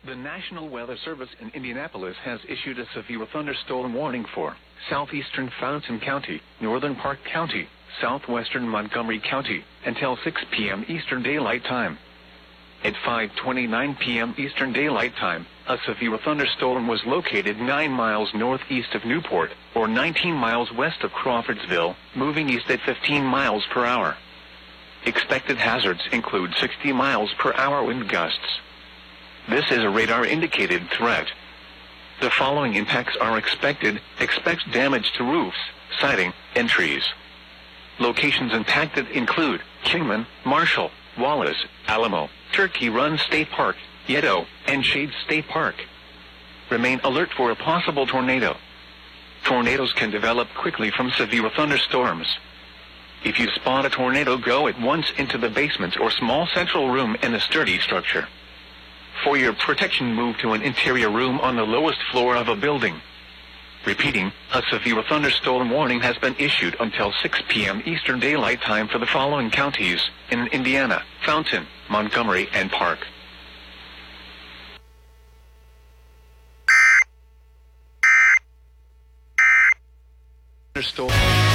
The National Weather Service in Indianapolis has issued a severe thunderstorm warning for southeastern Fountain County, northern Park County, southwestern Montgomery County, until 6 p.m. Eastern Daylight Time. At 5:29 p.m. Eastern Daylight Time, a severe thunderstorm was located 9 miles northeast of Newport, or 19 miles west of Crawfordsville, moving east at 15 miles per hour. Expected hazards include 60 miles per hour wind gusts. This is a radar-indicated threat. The following impacts are expected. Expect damage to roofs, siding, and trees. Locations impacted include Kingman, Marshall, Wallace, Alamo, Turkey Run State Park, Yedo, and Shade State Park. Remain alert for a possible tornado. Tornadoes can develop quickly from severe thunderstorms. If you spot a tornado, go at once into the basement or small central room in a sturdy structure. For your protection, move to an interior room on the lowest floor of a building. Repeating, a severe thunderstorm warning has been issued until 6 p.m. Eastern Daylight Time for the following counties in Indiana: Fountain, Montgomery, and Park. Thunderstorm.